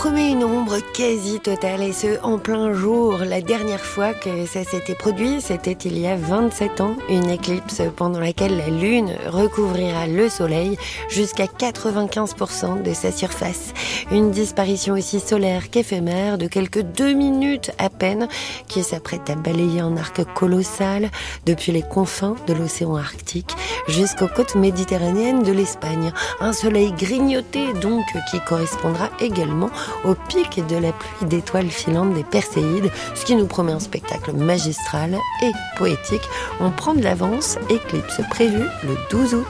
Promet une ombre quasi totale, et ce, en plein jour. La dernière fois que ça s'était produit, c'était il y a 27 ans. Une éclipse pendant laquelle la Lune recouvrira le Soleil jusqu'à 95% de sa surface. Une disparition aussi solaire qu'éphémère de quelques 2 minutes à peine, qui s'apprête à balayer un arc colossal depuis les confins de l'océan Arctique jusqu'aux côtes méditerranéennes de l'Espagne. Un soleil grignoté donc, qui correspondra également au pic de la pluie d'étoiles filantes des Perséides, ce qui nous promet un spectacle magistral et poétique. On prend de l'avance, éclipse prévue le 12 août.